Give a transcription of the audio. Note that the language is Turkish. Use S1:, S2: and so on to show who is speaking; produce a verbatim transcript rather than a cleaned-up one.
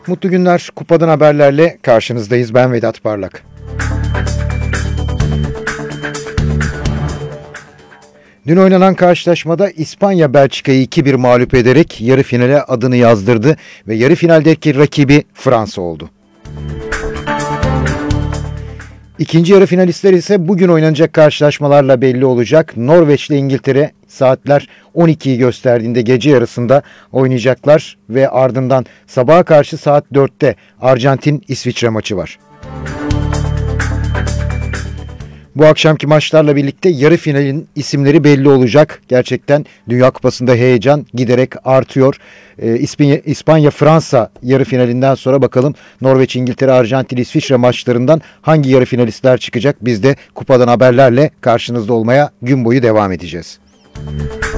S1: Mutlu günler, kupadan haberlerle karşınızdayız. Ben Vedat Parlak. Dün oynanan karşılaşmada İspanya Belçika'yı iki bir mağlup ederek yarı finale adını yazdırdı ve yarı finaldeki rakibi Fransa oldu. İkinci yarı finalistler ise bugün oynanacak karşılaşmalarla belli olacak. Norveç ile İngiltere saatler on ikiyi gösterdiğinde gece yarısında oynayacaklar ve ardından sabaha karşı saat dörtte Arjantin-İsviçre maçı var. Bu akşamki maçlarla birlikte yarı finalin isimleri belli olacak. Gerçekten Dünya Kupası'nda heyecan giderek artıyor. Ee, İspanya, İspanya-Fransa yarı finalinden sonra bakalım Norveç, İngiltere, Arjantin, İsviçre maçlarından hangi yarı finalistler çıkacak? Biz de kupadan haberlerle karşınızda olmaya gün boyu devam edeceğiz.